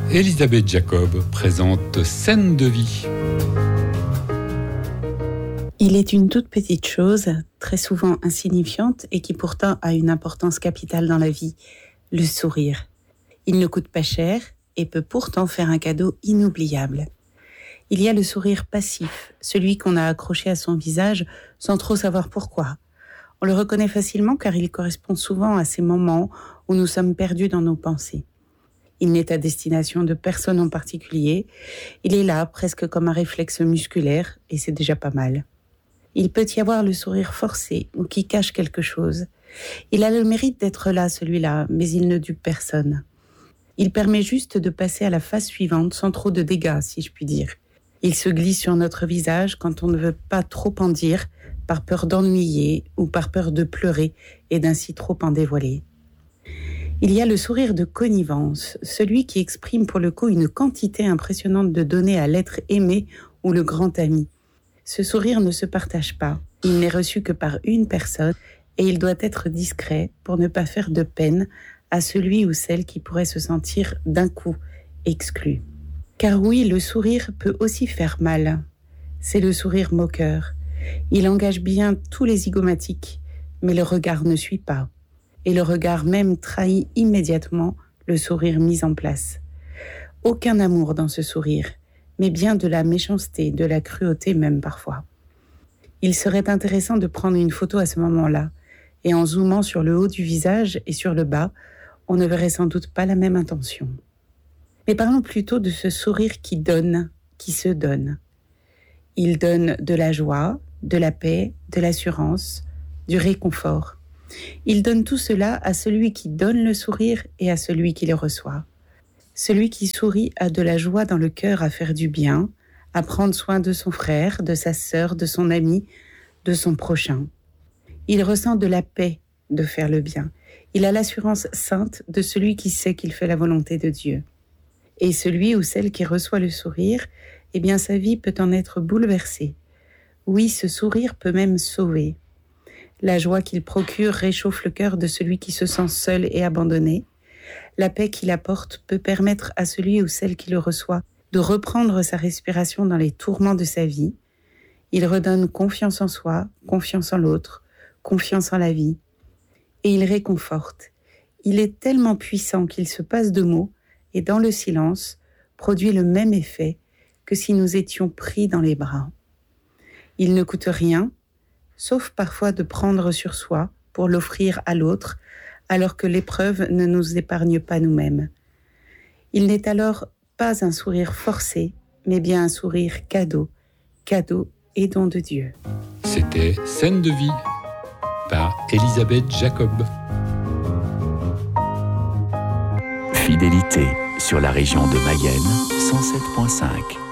Elisabeth Jacob présente Scène de vie. Il est une toute petite chose, très souvent insignifiante et qui pourtant a une importance capitale dans la vie, le sourire. Il ne coûte pas cher et peut pourtant faire un cadeau inoubliable. Il y a le sourire passif, celui qu'on a accroché à son visage sans trop savoir pourquoi. On le reconnaît facilement car il correspond souvent à ces moments où nous sommes perdus dans nos pensées. Il n'est à destination de personne en particulier. Il est là, presque comme un réflexe musculaire, et c'est déjà pas mal. Il peut y avoir le sourire forcé ou qui cache quelque chose. Il a le mérite d'être là, celui-là, mais il ne dupe personne. Il permet juste de passer à la phase suivante sans trop de dégâts, si je puis dire. Il se glisse sur notre visage quand on ne veut pas trop en dire, par peur d'ennuyer ou par peur de pleurer et d'ainsi trop en dévoiler. Il y a le sourire de connivence, celui qui exprime pour le coup une quantité impressionnante de données à l'être aimé ou le grand ami. Ce sourire ne se partage pas, il n'est reçu que par une personne et il doit être discret pour ne pas faire de peine à celui ou celle qui pourrait se sentir d'un coup exclu. Car oui, le sourire peut aussi faire mal. C'est le sourire moqueur. Il engage bien tous les zygomatiques, mais le regard ne suit pas. Et le regard même trahit immédiatement le sourire mis en place. Aucun amour dans ce sourire, mais bien de la méchanceté, de la cruauté même parfois. Il serait intéressant de prendre une photo à ce moment-là, et en zoomant sur le haut du visage et sur le bas, on ne verrait sans doute pas la même intention. Mais parlons plutôt de ce sourire qui donne, qui se donne. Il donne de la joie, de la paix, de l'assurance, du réconfort. Il donne tout cela à celui qui donne le sourire et à celui qui le reçoit. Celui qui sourit a de la joie dans le cœur à faire du bien, à prendre soin de son frère, de sa sœur, de son ami, de son prochain. Il ressent de la paix de faire le bien. Il a l'assurance sainte de celui qui sait qu'il fait la volonté de Dieu. Et celui ou celle qui reçoit le sourire, eh bien sa vie peut en être bouleversée. Oui, ce sourire peut même sauver. La joie qu'il procure réchauffe le cœur de celui qui se sent seul et abandonné. La paix qu'il apporte peut permettre à celui ou celle qui le reçoit de reprendre sa respiration dans les tourments de sa vie. Il redonne confiance en soi, confiance en l'autre, confiance en la vie. Et il réconforte. Il est tellement puissant qu'il se passe de mots et dans le silence produit le même effet que si nous étions pris dans les bras. Il ne coûte rien, sauf parfois de prendre sur soi pour l'offrir à l'autre, alors que l'épreuve ne nous épargne pas nous-mêmes. Il n'est alors pas un sourire forcé, mais bien un sourire cadeau et don de Dieu. C'était Scène de vie par Elisabeth Jacob. Fidélité sur la région de Mayenne, 107.5.